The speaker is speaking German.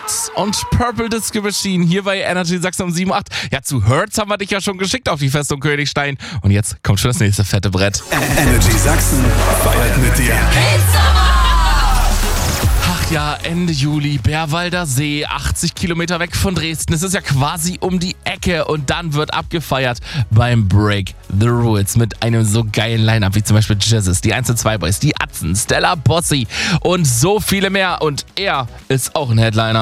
Hertz und Purple Disco Machine hier bei Energy Sachsen um 7.8. Ja, zu Hertz haben wir dich ja schon geschickt auf die Festung Königstein. Und jetzt kommt schon das nächste fette Brett. Energy Sachsen feiert mit dir. Ach ja, Ende Juli, Bärwalder See, 80 Kilometer weg von Dresden. Es ist ja quasi um die Ecke und dann wird abgefeiert beim Break the Rules mit einem so geilen Line-Up wie zum Beispiel Jizzes, die 1-2 Boys, die Atzen, Stella Bossi und so viele mehr. Und er ist auch ein Headliner.